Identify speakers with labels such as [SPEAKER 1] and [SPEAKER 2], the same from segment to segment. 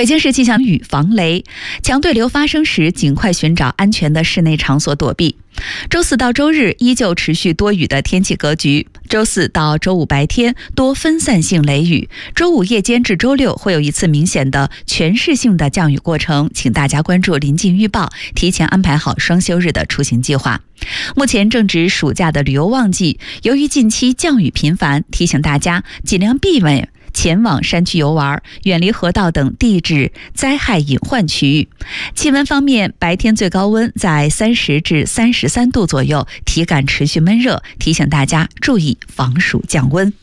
[SPEAKER 1] 北京市气象局防雷，强对流发生时尽快寻找安全的室内场所躲避。周四到周日依旧持续多雨的天气格局，周四到周五白天多分散性雷雨，周五夜间至周六会有一次明显的全市性的降雨过程，请大家关注临近预报，提前安排好双休日的出行计划。目前正值暑假的旅游旺季，由于近期降雨频繁，提醒大家尽量避免前往山区游玩，远离河道等地质灾害隐患区域。气温方面，白天最高温在30至33度左右，体感持续闷热，提醒大家注意防暑降温。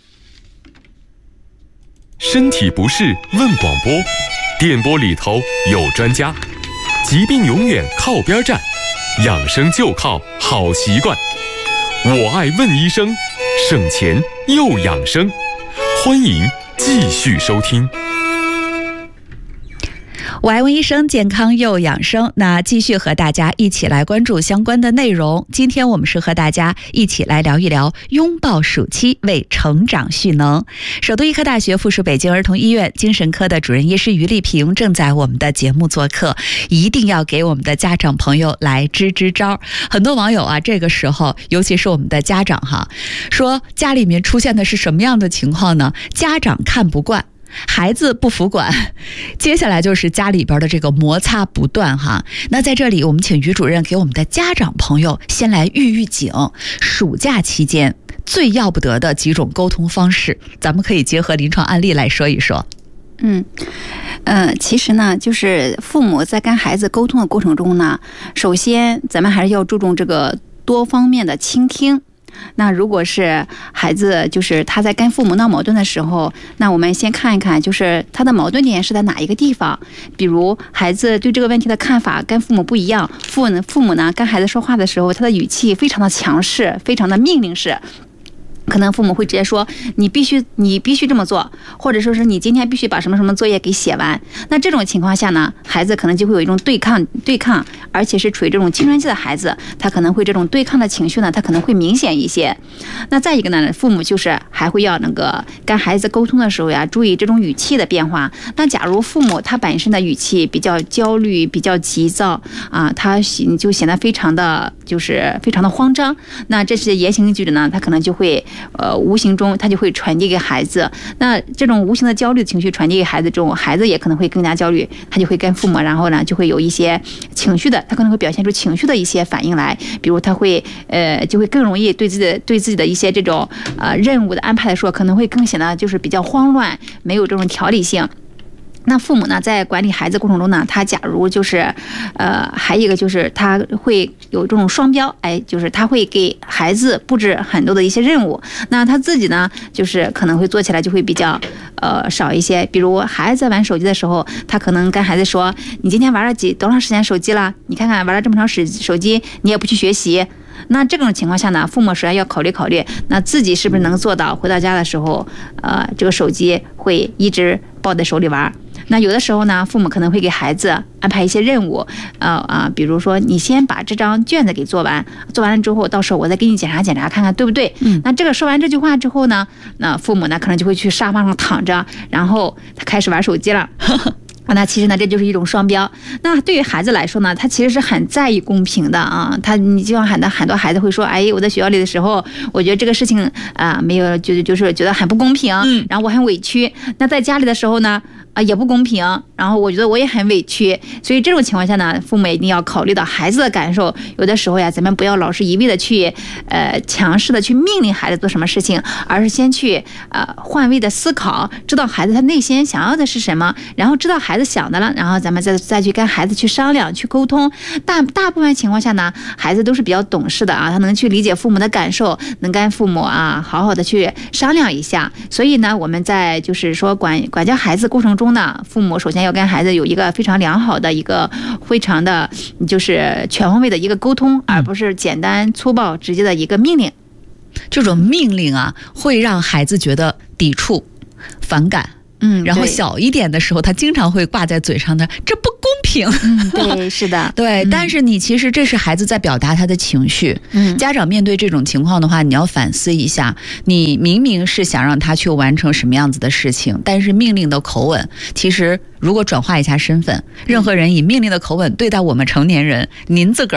[SPEAKER 2] 身体不适问广播，电波里头有专家，疾病永远靠边站，养生就靠好习惯。我爱问医生，省钱又养生，欢迎继续收听。
[SPEAKER 1] 我爱问医生，健康又养生。那继续和大家一起来关注相关的内容。今天我们是和大家一起来聊一聊拥抱暑期，为成长蓄能。首都医科大学附属北京儿童医院精神科的主任医师于丽萍正在我们的节目做客，一定要给我们的家长朋友来支招。很多网友啊，这个时候尤其是我们的家长说家里面出现的是什么样的情况呢？家长看不惯，孩子不服管，接下来就是家里边的这个摩擦不断那在这里我们请于主任给我们的家长朋友先来预警，暑假期间最要不得的几种沟通方式，咱们可以结合临床案例来说一说。
[SPEAKER 3] 其实呢，就是父母在跟孩子沟通的过程中呢，首先咱们还是要注重这个多方面的倾听。那如果是孩子就是他在跟父母闹矛盾的时候，那我们先看一看就是他的矛盾点是在哪一个地方。比如孩子对这个问题的看法跟父母不一样，父母呢跟孩子说话的时候，他的语气非常的强势，非常的命令式。可能父母会直接说你必须这么做，或者说是你今天必须把什么什么作业给写完。那这种情况下呢，孩子可能就会有一种对抗，而且是处于这种青春期的孩子，他可能会这种对抗的情绪呢，他可能会明显一些。那再一个呢，父母就是还会要跟孩子沟通的时候呀，注意这种语气的变化。那假如父母他本身的语气比较焦虑、比较急躁他就显得非常的慌张，那这些言行举止呢，他可能就会无形中他就会传递给孩子。那这种无形的焦虑情绪传递给孩子中，孩子也可能会更加焦虑，他就会跟父母，然后呢就会有一些情绪的，他可能会表现出情绪的一些反应来。比如他会就会更容易对自己的一些这种任务的安排来说，可能会更显得就是比较慌乱，没有这种条理性。那父母呢，在管理孩子过程中呢，他假如还有一个就是他会有这种双标，就是他会给孩子布置很多的一些任务，那他自己呢，就是可能会做起来就会比较少一些。比如孩子在玩手机的时候，他可能跟孩子说：“你今天玩了多长时间手机了？你看看玩了这么长手机，你也不去学习。”那这种情况下呢，父母首先要考虑，那自己是不是能做到回到家的时候，这个手机会一直抱在手里玩。那有的时候呢，父母可能会给孩子安排一些任务，比如说你先把这张卷子给做完了之后，到时候我再给你检查看看对不对。那这个说完这句话之后呢，那父母呢可能就会去沙发上躺着，然后他开始玩手机了。那其实呢，这就是一种双标。那对于孩子来说呢，他其实是很在意公平的你就像很多孩子会说，我在学校里的时候，我觉得这个事情没有就是觉得很不公平，然后我很委屈。那在家里的时候呢，也不公平，然后我觉得我也很委屈。所以这种情况下呢，父母一定要考虑到孩子的感受。有的时候呀，咱们不要老是一味的去强势的去命令孩子做什么事情，而是先去换位的思考，知道孩子他内心想要的是什么，然后知道孩子想的了，然后咱们再去跟孩子去商量去沟通。大部分情况下呢，孩子都是比较懂事的他能去理解父母的感受，能跟父母好好的去商量一下。所以呢，我们在就是说管教孩子过程中呢，父母首先要跟孩子有一个非常良好的一个非常的就是全方位的一个沟通，而不是简单粗暴直接的一个命令。
[SPEAKER 1] 这种命令会让孩子觉得抵触反感，然后小一点的时候他经常会挂在嘴上的，这不公平。
[SPEAKER 3] 对，是的，
[SPEAKER 1] 对，但是你其实这是孩子在表达他的情绪。家长面对这种情况的话，你要反思一下，你明明是想让他去完成什么样子的事情，但是命令的口吻，其实如果转化一下身份，任何人以命令的口吻对待我们成年人，您自个儿